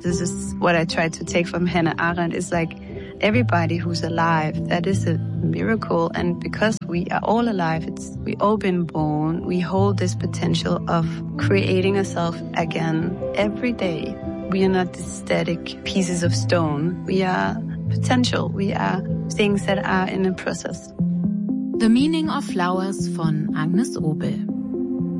this is what I tried to take from Hannah Arendt, is like everybody who's alive, that is a miracle. And because we are all alive, we all been born, we hold this potential of creating ourselves again every day. We are not these static pieces of stone. We are potential. We are things that are in a process. The Meaning of Flowers von Agnes Obel.